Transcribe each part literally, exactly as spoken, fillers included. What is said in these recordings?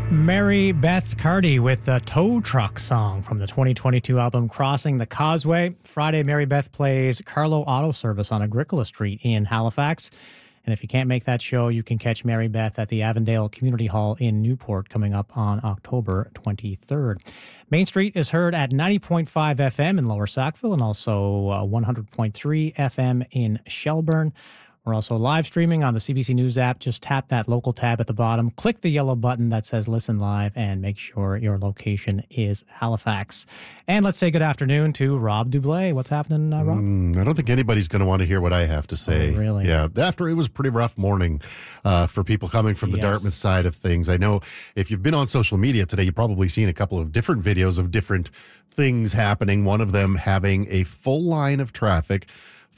Mary Beth Carty with the Tow Truck song from the twenty twenty-two album Crossing the Causeway. Friday, Mary Beth plays Carlo Auto Service on Agricola Street in Halifax. And if you can't make that show, you can catch Mary Beth at the Avondale Community Hall in Newport coming up on October twenty-third. Main Street is heard at ninety point five F M in Lower Sackville and also uh, one hundred point three F M in Shelburne. We're also live streaming on the C B C News app. Just tap that local tab at the bottom, click the yellow button that says Listen Live, and make sure your location is Halifax. And let's say good afternoon to Rob Dublé. What's happening, uh, Rob? Mm, I don't think anybody's going to want to hear what I have to say. Oh, really? Yeah. After it was a pretty rough morning uh, for people coming from the Yes. Dartmouth side of things. I know if you've been on social media today, you've probably seen a couple of different videos of different things happening. One of them having a full line of traffic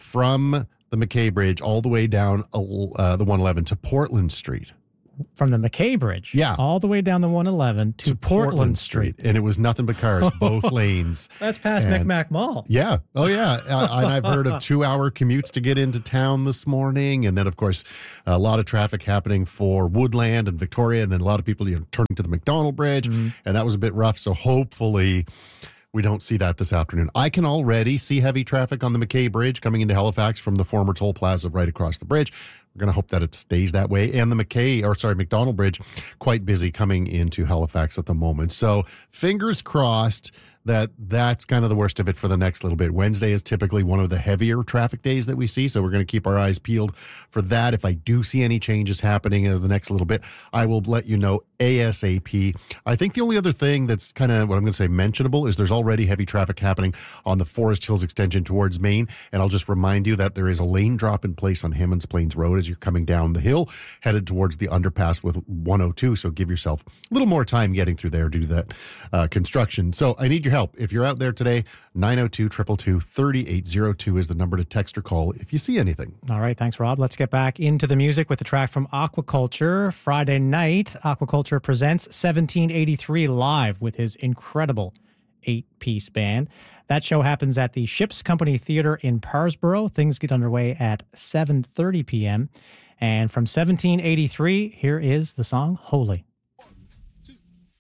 from the McKay Bridge all the way down uh, the one eleven to Portland Street. From the McKay Bridge, yeah, all the way down the one eleven to, to Portland, Portland Street. Street. And it was nothing but cars, both lanes. That's past and, Micmac Mall. Yeah. Oh, yeah. uh, and I've heard of two-hour commutes to get into town this morning. And then, of course, a lot of traffic happening for Woodland and Victoria. And then a lot of people, you know, turning to the McDonald Bridge. Mm-hmm. And that was a bit rough. So hopefully we don't see that this afternoon. I can already see heavy traffic on the McKay Bridge coming into Halifax from the former toll plaza right across the bridge. We're going to hope that it stays that way. And the McKay, or sorry, McDonald Bridge, quite busy coming into Halifax at the moment. So fingers crossed that that's kind of the worst of it for the next little bit. Wednesday is typically one of the heavier traffic days that we see, so we're going to keep our eyes peeled for that. If I do see any changes happening in the next little bit, I will let you know ASAP. I think the only other thing that's kind of what I'm going to say mentionable is there's already heavy traffic happening on the Forest Hills extension towards Maine, and I'll just remind you that there is a lane drop in place on Hammonds Plains Road as you're coming down the hill, headed towards the underpass with one oh two, so give yourself a little more time getting through there due to that uh, construction. So I need your help. If you're out there today, nine oh two, two two two, three eight oh two is the number to text or call if you see anything. All right, thanks, Rob. Let's get back into the music with the track from Aquaculture. Friday night, Aquaculture presents seventeen eighty-three live with his incredible eight-piece band. That show happens at the Ships Company Theatre in Parsboro. Things get underway at seven thirty p.m. And from seventeen eighty-three, here is the song Holy.